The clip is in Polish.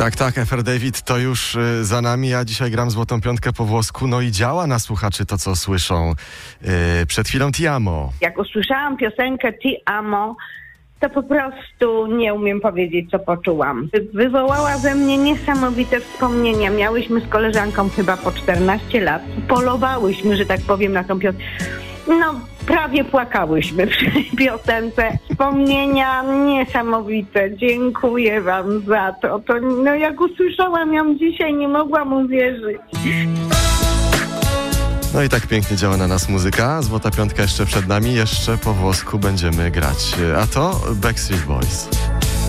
Tak, Efer David to już za nami. Ja dzisiaj gram Złotą Piątkę po włosku. No i działa na słuchaczy to, co słyszą. Przed chwilą Ti amo. Jak usłyszałam piosenkę Ti amo, to po prostu nie umiem powiedzieć, co poczułam. Wywołała we mnie niesamowite wspomnienia. Miałyśmy z koleżanką chyba po 14 lat. Polowałyśmy, że tak powiem, na tą piosenkę. No, prawie płakałyśmy przy tej piosence. Wspomnienia niesamowite. Dziękuję wam za to. No, jak usłyszałam ją dzisiaj, nie mogłam uwierzyć. No i tak pięknie działa na nas muzyka. Złota Piątka jeszcze przed nami. Jeszcze po włosku będziemy grać. A to Backstreet Boys.